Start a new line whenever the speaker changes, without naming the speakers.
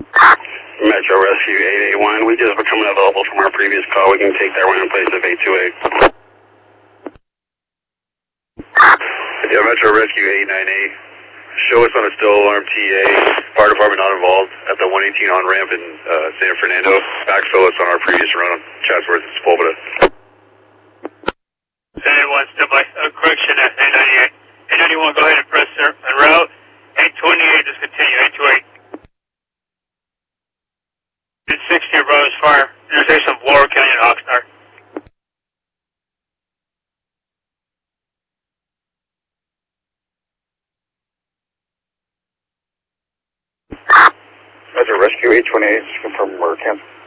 Metro Rescue 881, we just become available from our previous call. We can take that one in place of 828. Yeah, Metro Rescue 898. Show us on a still alarm TA. Fire department not involved at the 118 on ramp in San Fernando. Backfill us on our previous run on Chatsworth and Sepulveda.
881, still by correction at 898. 891, go ahead and press sir. En route. 828, just continue. 828. It's 60 Rose Fire. Intersection of Lower County and Oxnard.
Metro Rescue 828, confirm we're cancelled.